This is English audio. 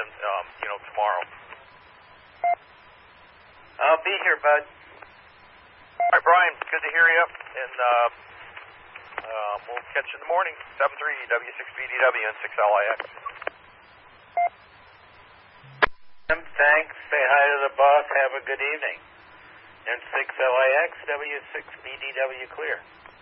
in, tomorrow. I'll be here, bud. All right, Brian, good to hear you, and we'll catch you in the morning, 7-3, W6BDW and 6LIX. Thanks. Say hi to the boss. Have a good evening. And 6LIX, W6BDW clear.